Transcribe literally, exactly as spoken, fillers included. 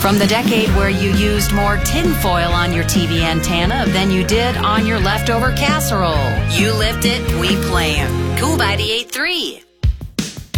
From the decade where you used more tinfoil on your T V antenna than you did on your leftover casserole. You lived it, we plan. Cool ninety-eight point three.